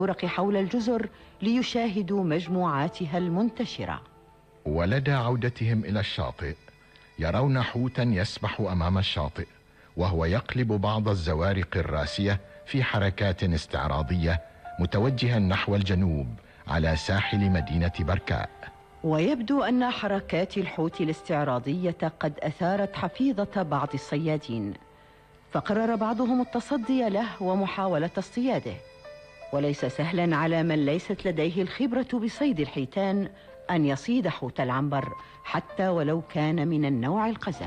الورق حول الجزر ليشاهدوا مجموعاتها المنتشرة. ولدى عودتهم إلى الشاطئ يرون حوتا يسبح أمام الشاطئ وهو يقلب بعض الزوارق الراسية في حركات استعراضية متوجها نحو الجنوب على ساحل مدينة بركاء. ويبدو أن حركات الحوت الاستعراضية قد أثارت حفيظة بعض الصيادين، فقرر بعضهم التصدي له ومحاولة اصطياده. وليس سهلا على من ليست لديه الخبرة بصيد الحيتان أن يصيد حوت العنبر حتى ولو كان من النوع القزم.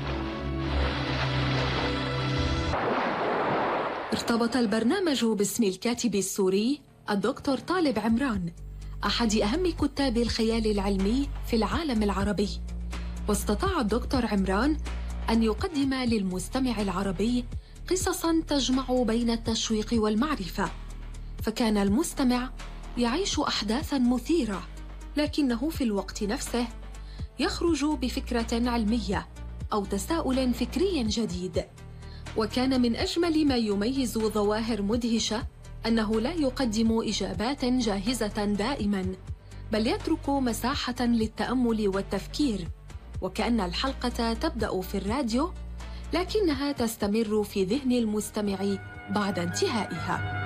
ارتبط البرنامج باسم الكاتب السوري الدكتور طالب عمران، أحد أهم كتاب الخيال العلمي في العالم العربي. واستطاع الدكتور عمران أن يقدم للمستمع العربي قصصاً تجمع بين التشويق والمعرفة، فكان المستمع يعيش أحداثاً مثيرة، لكنه في الوقت نفسه يخرج بفكرة علمية أو تساؤل فكري جديد. وكان من أجمل ما يميز ظواهر مدهشة أنه لا يقدم إجابات جاهزة دائماً، بل يترك مساحة للتأمل والتفكير، وكأن الحلقة تبدأ في الراديو لكنها تستمر في ذهن المستمع بعد انتهائها.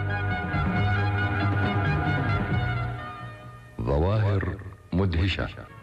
ظواهر مدهشة.